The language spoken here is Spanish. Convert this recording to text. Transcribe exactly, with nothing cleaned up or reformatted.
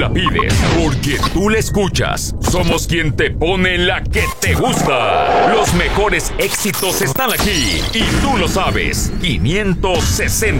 la pides, porque tú la escuchas. Somos quien te pone la que te gusta. Los mejores éxitos están aquí y tú lo sabes. quinientos sesenta